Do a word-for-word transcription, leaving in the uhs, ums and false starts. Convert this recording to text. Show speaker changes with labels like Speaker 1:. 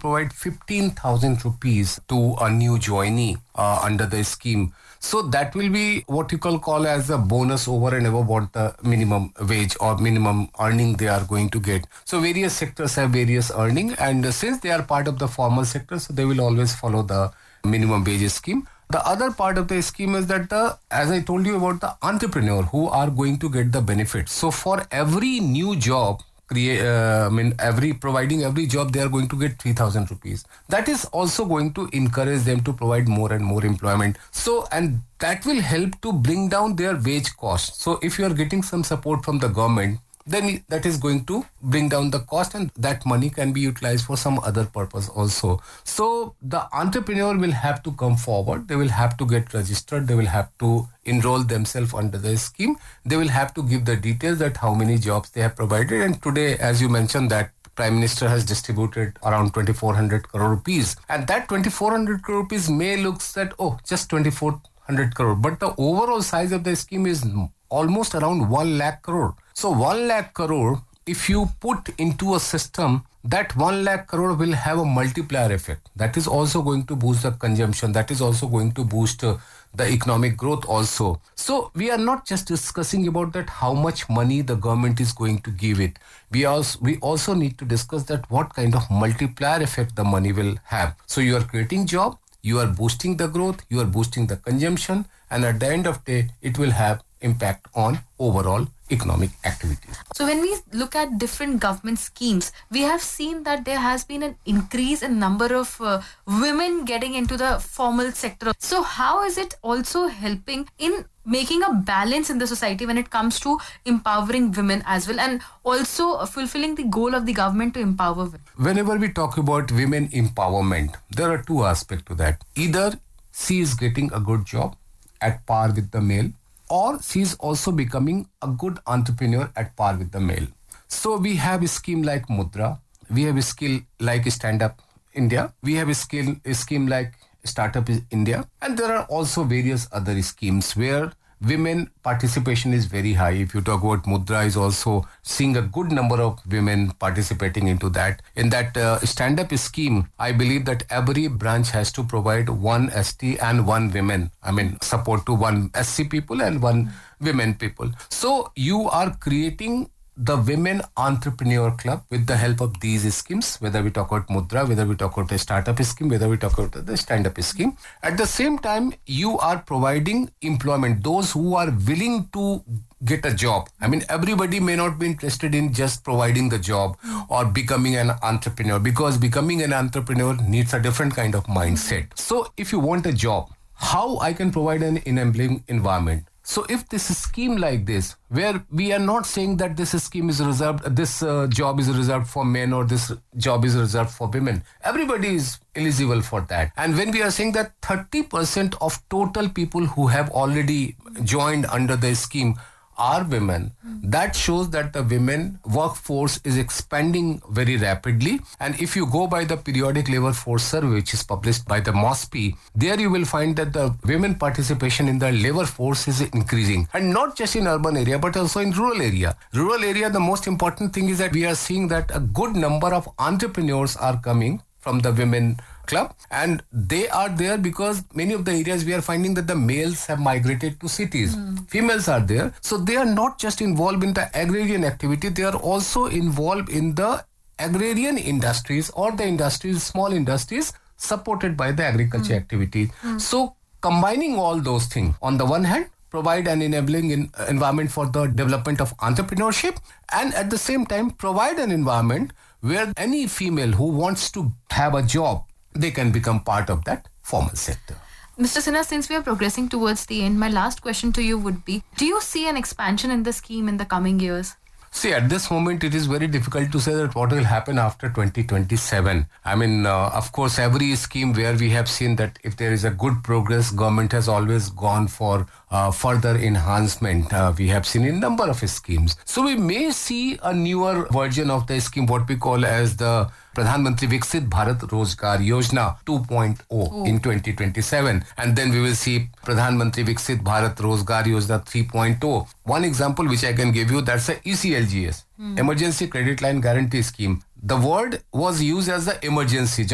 Speaker 1: provide fifteen thousand rupees to a new joinee uh, under the scheme. So that will be what you call call as a bonus over and above what the minimum wage or minimum earning they are going to get. So various sectors have various earning, and since they are part of the formal sector, so they will always follow the minimum wage scheme. The other part of the scheme is that the, as I told you about the entrepreneur who are going to get the benefits. So for every new job, create, uh, I mean, every providing every job, they are going to get three thousand rupees. That is also going to encourage them to provide more and more employment. So, and that will help to bring down their wage cost. So if you are getting some support from the government, then that is going to bring down the cost, and that money can be utilized for some other purpose also. So the entrepreneur will have to come forward. They will have to get registered. They will have to enroll themselves under the scheme. They will have to give the details that how many jobs they have provided. And today, as you mentioned, that Prime Minister has distributed around twenty-four hundred crore rupees. And that twenty-four hundred crore rupees may look that, oh, just twenty-four hundred crore. But the overall size of the scheme is almost around one lakh crore. So one lakh crore, if you put into a system, that one lakh crore will have a multiplier effect. That is also going to boost the consumption. That is also going to boost uh, the economic growth also. So we are not just discussing about that how much money the government is going to give it. We also, we also need to discuss that what kind of multiplier effect the money will have. So you are creating job, you are boosting the growth, you are boosting the consumption, and at the end of the day, it will have impact on overall economic activities.
Speaker 2: So when we look at different government schemes, we have seen that there has been an increase in number of uh, women getting into the formal sector. So how is it also helping in making a balance in the society when it comes to empowering women as well, and also fulfilling the goal of the government to empower women?
Speaker 1: Whenever we talk about women empowerment, there are two aspects to that. Either she is getting a good job at par with the male, or she is also becoming a good entrepreneur at par with the male. So we have a scheme like Mudra, we have a skill like Stand Up India, we have a skill a scheme like Startup India, and there are also various other schemes where women participation is very high. If you talk about Mudra, is also seeing a good number of women participating into that. In that uh, stand-up scheme, I believe that every branch has to provide one S T and one women. I mean, support to one S C people and one women people. So you are creating the Women Entrepreneur Club with the help of these schemes, whether we talk about Mudra, whether we talk about a startup scheme, whether we talk about the stand-up scheme. At the same time, you are providing employment, those who are willing to get a job. I mean, everybody may not be interested in just providing the job or becoming an entrepreneur, because becoming an entrepreneur needs a different kind of mindset. So if you want a job, how I can provide an enabling environment? So if this scheme like this, where we are not saying that this scheme is reserved, this uh, job is reserved for men or this job is reserved for women, everybody is eligible for that. And when we are saying that thirty percent of total people who have already joined under the scheme are women, that shows that the women workforce is expanding very rapidly. And if you go by the periodic labor force survey, which is published by the MOSPI, there you will find that the women participation in the labor force is increasing, and not just in urban area but also in rural area. Rural area, the most important thing is that we are seeing that a good number of entrepreneurs are coming from the women club, and they are there because many of the areas we are finding that the males have migrated to cities. Mm. Females are there. So they are not just involved in the agrarian activity, they are also involved in the agrarian industries or the industries, small industries supported by the agriculture mm. activities. Mm. So combining all those things, on the one hand, provide an enabling in, uh, environment for the development of entrepreneurship, and at the same time provide an environment where any female who wants to have a job, they can become part of that formal sector.
Speaker 2: Mister Sinha, since we are progressing towards the end, my last question to you would be, do you see an expansion in the scheme in the coming years?
Speaker 1: See, at this moment, it is very difficult to say that what will happen after twenty twenty-seven. I mean, uh, of course, every scheme where we have seen that if there is a good progress, government has always gone for uh, further enhancement. Uh, we have seen a number of schemes. So we may see a newer version of the scheme, what we call as the Pradhan Mantri Viksit Bharat Rozgar Yojana two point oh oh. in twenty twenty-seven. And then we will see Pradhan Mantri Viksit Bharat Rozgar Yojana three point oh. One example which I can give you, that's a E C L G S, hmm. Emergency Credit Line Guarantee Scheme. The word was used as the emergency.